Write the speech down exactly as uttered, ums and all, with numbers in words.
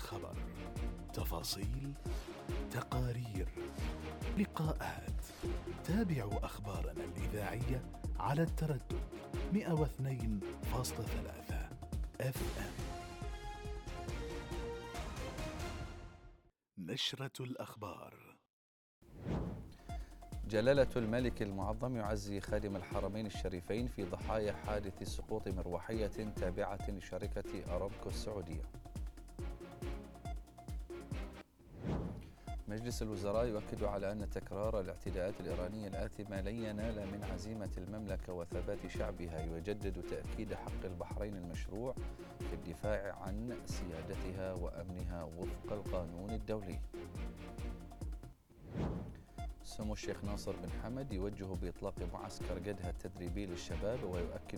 الخبر، تفاصيل، تقارير، لقاءات. تابعوا أخبارنا الإذاعية على التردد مئة واثنين فاصلة ثلاثة اف ام. نشرة الأخبار. جلالة الملك المعظم يعزي خادم الحرمين الشريفين في ضحايا حادث سقوط مروحية تابعة لشركة أرامكو السعودية. مجلس الوزراء يؤكد على أن تكرار الاعتداءات الإيرانية الآثمة لن ينال من عزيمة المملكة وثبات شعبها، يجدد تأكيد حق البحرين المشروع في الدفاع عن سيادتها وأمنها وفق القانون الدولي. سمو الشيخ ناصر بن حمد يوجه بإطلاق معسكر قدها التدريبي للشباب، ويؤكد